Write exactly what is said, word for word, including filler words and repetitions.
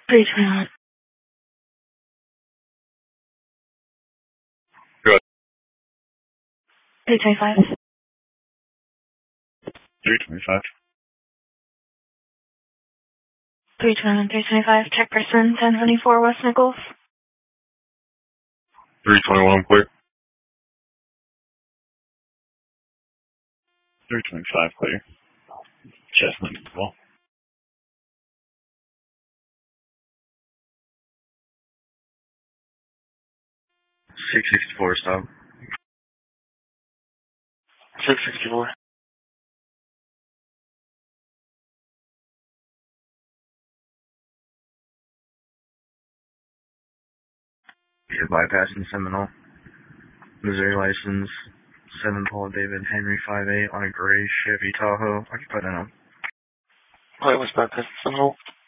three twenty-one. Good. three twenty-five. three twenty-five. three twenty-one, three twenty-five. Check person, ten twenty-four West Nichols. three twenty-one, clear. three twenty-five, clear. Chestnut as well. six sixty-four, stop. six sixty-four. You're bypassing Seminole. Missouri license, seven Paul David Henry five eight on a gray Chevy Tahoe. Occupied in a... Wait, what's bypassing Seminole?